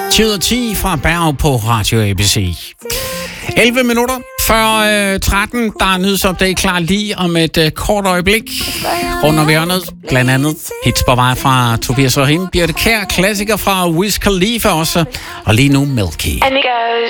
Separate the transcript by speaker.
Speaker 1: 10 fra Berg på Radio ABC. 11 minutter før 13, der er nyhedsopdag klar lige om et kort øjeblik. Rundt om hjørnet, blandt andet hits på vej fra Tobias Rahim, Birte Kjær, klassiker fra Wiz Khalifa også, og lige nu Milky.